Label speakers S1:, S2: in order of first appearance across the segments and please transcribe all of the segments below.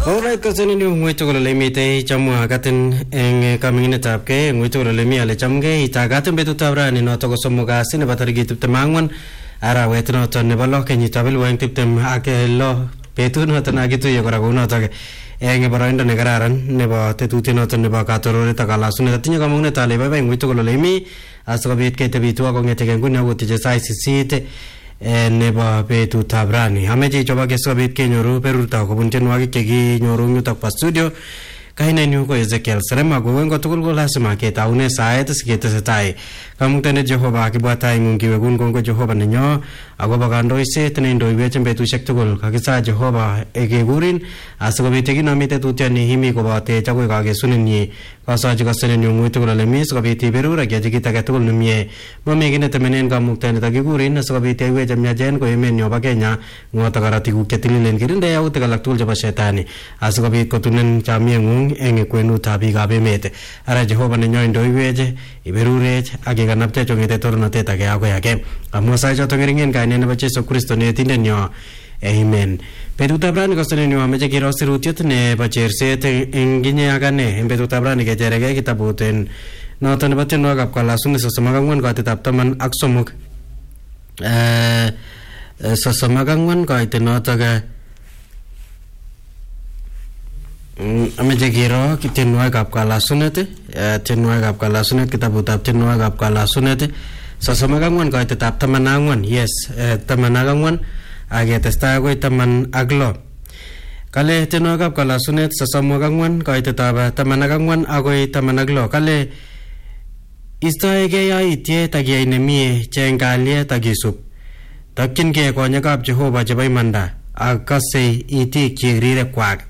S1: Alright, kasani ni ngwito ko lemite chamu agatin eng kamingine tapke ngwito ko lemi ale chamge itagatin betu tabrani no to ko somuga sine batarigi tipte mangwan ara wetno to ne balo kenyi tabel wang tipte ake lo betu no to nagitu ye kora kuno to eng boroindo ne kararan nebo tetutie noto nebo katorore takalasune tinye kamungne tale baba ngwito ko lemi asikobit ketebitu akongete nguni akotije sai sisite nebo betu tabrani ameje choba kesobit kenyoru peruta kobun tenwagik chekinyoru yutok pa studio kainenyu ko Ezekiel Serema go wengo tugul ko lasima ketaune saet siketesetai kamutene Jehova kibwatai ngungiwe gongo Jehova nenyo agoba kandoiset ne ndoiwech betusiek tugul kakisa Jehova ekegurin asikobit kinomite tutiani himi kobote chakoi kagesunenyi kasaji kasenenyu ngwito ko lemis sikobit berura kiajikita ketugul nemie mami kine temenen kamuktene takigurin asikobit iwech amyajen ko emenyo ba Kenya ngota karatikuk ketililen kirinde yautik alak tugul chebo shetani asikobit kotunen chamiengung eng kwenutab biikab emet ara Jehova nenyo ndoiwech iberurech akikanapte chongete tornotet age agoi age amu saichoto ngeringen kaine nebo Jesu Kristo ne tindenyo amen. Betutab rani kosenenyu ameche kiro sirutiet nebo cherset eng ginye agane eng betutab rani kecherege kitabut en noto nebo tienwogikab Kalasune 34 koitetab 13 34 koite noto ameche kiro tienwogikab Kalasunet kitabutab tienwogikab Kalasunet 34 koitetab 14 yes 14 aketestai akoi 16 kale tienwogikab Kalasunet 34 koitetab 14 akoi 16 kale istoegei yaitiet akiyai nemie cheng kalyet akisub takchinkei konyekab Jehova chebo imanda akase itik chirirekwak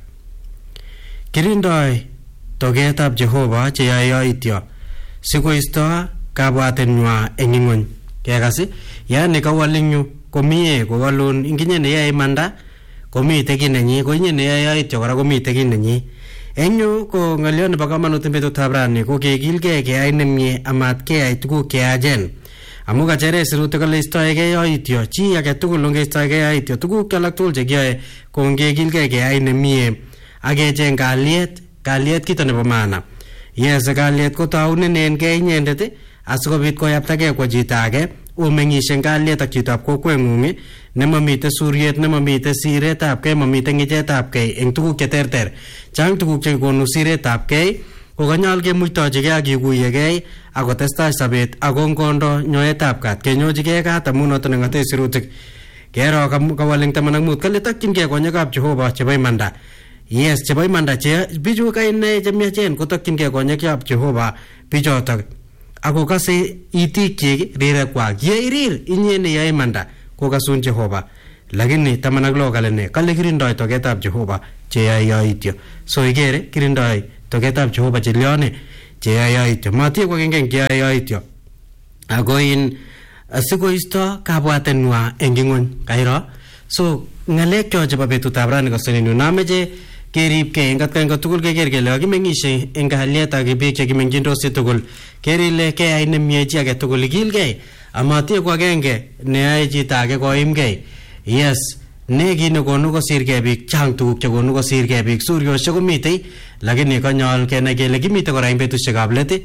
S1: kirindoi togetab Jehova cheyae yaityo sikoisto kabwatenywa eng ing'ony kekasi yani kawalingyu komie kowalun inginye neyae imanda komite kiy nenyi ko inye neyae yaityo kora komite kiy nenyi eng yu ko ng'olyo nebo kamanut eng betutab rani ko kekilgei keyai nemie amat keyai tuguk cheyachen amu kachere sirutik kole istoegei yaityo chi age tugul ongeistoegei yaityo tuguk alak tugul chekiyoe ko ngekilgei keyai nemie akecheng kalyet kito nebo maana yes kalyet ko taunen kei inyendet asikobit koyaptagei kwa chito age omeng'ishe kalyet ak chitab kokweng'ung nemamite suryet nemamite siretab kei mamite ng'ichetab kei eng tuguk cheterter chang tuguk chekonu siretab kei ko kanyal kemuitochigei akikuyegei akotestai sabet ako ngondo nyoetab kat kenyochigei kat amu noto neng'ate sirutik kero kawal eng 15 kale takchinkei konyekab Jehova chebo imanda yes chebo imanda bichu kaine chemiachen kotokchinkei konyekab Jehova bichotok ako kase itikchik rirekwak ye irir inye neyae imanda kokasun Jehova lakini 16 kale ne kale kirindoi togetab Jehova cheyae yaityo so igere kirindoi togetab Jehova chelione cheyae yaityo matie kokengeng cheyae yaityo ako in asikoisto kabwatenwa eng ing'ony kairo so ng'alek cho chebo betutab rani kosenenyu nameche keribkei eng atkan tugul keker kele kakimeng'ishe eng kalyet ak biik chekimeng'chindos tugul kerile keyai nemie chi age tugul ikilgei amatie ko agenge neyae chito age koimgei yes ne kit nekonu kosirgei biik chang tuguk chekonu kosirgei biik suryoshek komitei lakini konyol kenai kele kimite kora eng betusiekab let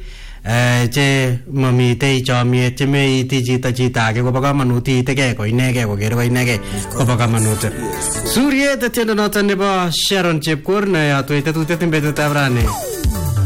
S1: che mamitei chomiet chemeiti chito age kobo kamanut iitegei ko inegei kokere ko inegei kobo kamanut suryet tiendo noto nebo Sharon Chepkor ne atwete tutet eng betutab rani